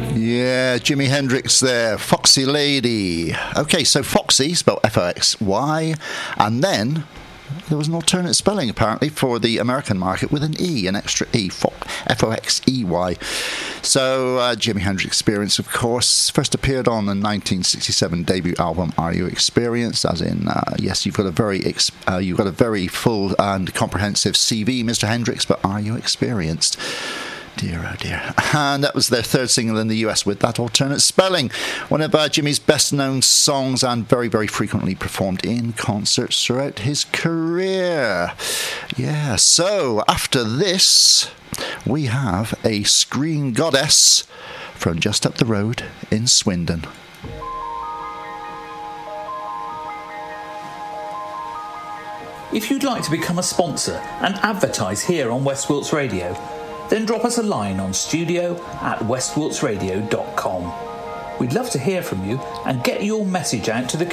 Yeah, Jimi Hendrix there, Foxy Lady. Okay, so Foxy, spelled F-O-X-Y, and then there was an alternate spelling, apparently, for the American market with an E, an extra E, F-O-X-E-Y. So, Jimi Hendrix Experience, of course, first appeared on the 1967 debut album, Are You Experienced? As in, yes, you've got a very full and comprehensive CV, Mr. Hendrix, but are you experienced? Dear, oh dear. And that was their third single in the US with that alternate spelling. One of Jimmy's best-known songs and very, very frequently performed in concerts throughout his career. Yeah, so after this, we have a Screen Goddess from just up the road in Swindon. If you'd like to become a sponsor and advertise here on West Wilts Radio, then drop us a line on studio@westwiltsradio.com. We'd love to hear from you and get your message out to the